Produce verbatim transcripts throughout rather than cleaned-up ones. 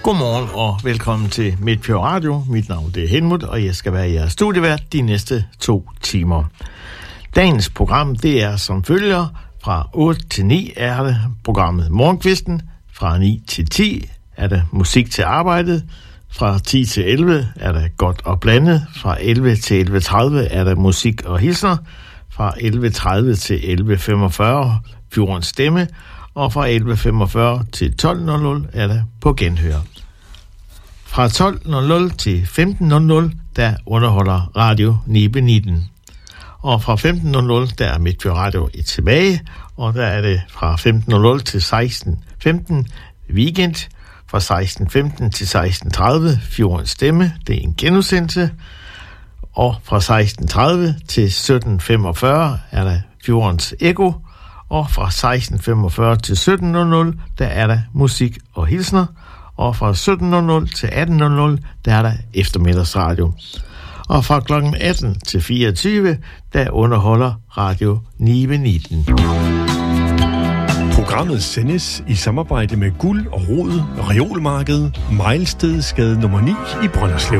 Godmorgen og velkommen til Midtfjord Radio. Mit navn det er Helmut, og jeg skal være jeres studievært de næste to timer. Dagens program det er som følger. Fra otte til ni er det programmet Morgenkvisten. Fra ni til ti er det musik til arbejdet. Fra ti til elleve er det godt og blandet. Fra elleve til elleve tredive er det musik og hilsner. Fra elleve tredive til elleve femogfyrre Fjordens Stemme. Og fra elleve femogfyrre til tolv nul nul er det på genhør. Fra tolv nul nul til femten nul nul, der underholder Radio Nibe nitten. Og fra femten nul nul, der er Midtfjord Radio i tilbage, og der er det fra femten nul nul til seksten femten weekend, fra seksten femten til seksten tredive Fjordens Stemme, det er en genudsendelse, og fra seksten tredive til sytten femogfyrre er der Fjordens Eko, og fra seksten femogfyrre til sytten nul nul, der er der musik og hilsner, og fra sytten nul nul til atten nul nul, der er der eftermiddagsradio. Og fra klokken atten til fireogtyve, der underholder Radio Nibe nitten. Programmet sendes i samarbejde med Guld og Rod Reolmarked, Mejlstedsgade nummer ni i Brønderslev.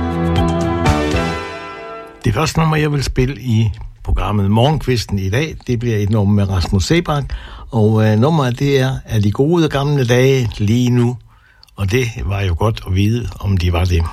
Det første nummer, jeg vil spille i programmet Morgenkvisten i dag, det bliver et nummer med Rasmus Seebach, og øh, nummeret det er af de gode gamle dage lige nu, og det var jo godt at vide, om de var det.